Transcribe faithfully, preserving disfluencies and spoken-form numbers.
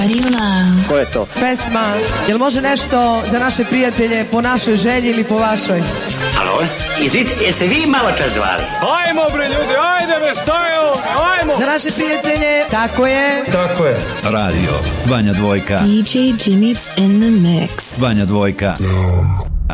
Ko je to? Pesma, jel može nešto za naše prijatelje po našoj želji ili po vašoj? Alo, izvite, jeste vi malo čas zvali? Ajmo bre ljudi, ajde me, šta je ovo, ajmo! Za naše prijatelje, tako je. Tako je. Radio, Vanja Dvojka. D J Jimmy's in the mix. Vanja Dvojka.